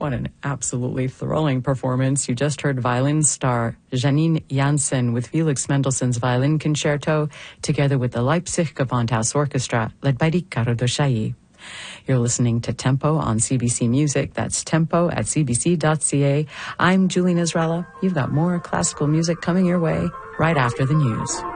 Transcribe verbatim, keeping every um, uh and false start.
What an absolutely thrilling performance. You just heard violin star Janine Janssen with Felix Mendelssohn's Violin Concerto, together with the Leipzig Gewandhaus Orchestra, led by Riccardo Chailly. You're listening to Tempo on C B C Music. That's tempo at c b c dot c a. I'm Julie Nazrella. You've got more classical music coming your way right after the news.